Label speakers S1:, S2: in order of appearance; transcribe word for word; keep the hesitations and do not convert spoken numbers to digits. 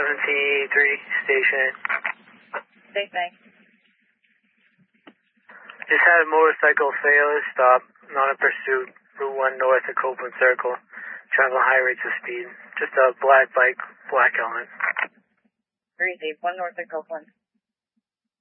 S1: seventeen three, station.
S2: Station.
S1: Just had a motorcycle failure, stop, not in pursuit, Route one north of Copeland Circle, traveling high rates of speed. Just a black bike, black helmet.
S2: three, one north of Copeland.